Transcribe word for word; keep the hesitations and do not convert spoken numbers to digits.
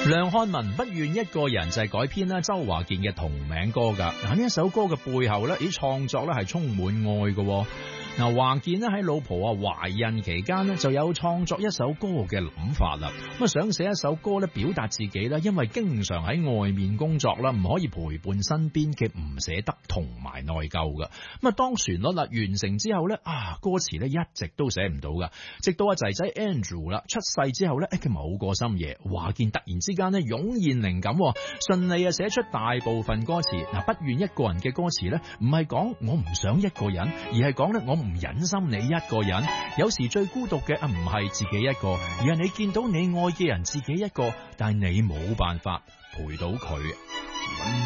梁漢文不願一個人就係改編啦周華健嘅同名歌噶。嗱，呢一首歌嘅背後咧，啲創作咧係充滿愛嘅。嗱，華健咧喺老婆啊懷孕期間咧就有創作一首歌嘅諗法啦。咁啊想寫一首歌咧表達自己啦，因為經常喺外面工作啦，唔可以陪伴身邊嘅唔捨得同埋內疚噶。咁啊當旋律啦完成之後咧啊歌詞咧一直都寫唔到噶，直到阿仔仔 Andrew 啦出世之後咧，喺某個深夜，華健突然之間咧湧現靈感，順利啊寫出大部分歌詞。嗱，不願一個人嘅歌詞咧，唔係講我唔想一個人，而係講咧我唔忍心你一個人。有時最孤獨嘅啊唔係自己一個，而係你見到你愛嘅人自己一個，但係你冇辦法陪到佢。